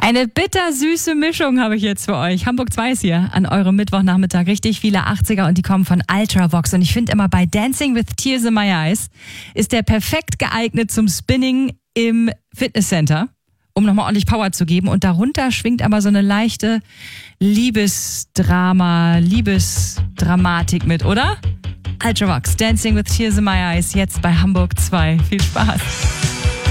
Eine bittersüße Mischung habe ich jetzt für euch. Hamburg 2 ist hier an eurem Mittwochnachmittag. Richtig viele 80er und die kommen von Ultravox. Und ich finde immer, bei Dancing with Tears in My Eyes ist der perfekt geeignet zum Spinning im Fitnesscenter, um nochmal ordentlich Power zu geben. Und darunter schwingt aber so eine leichte Liebesdramatik mit, oder? Ultravox, Dancing with Tears in My Eyes, jetzt bei Hamburg 2. Viel Spaß.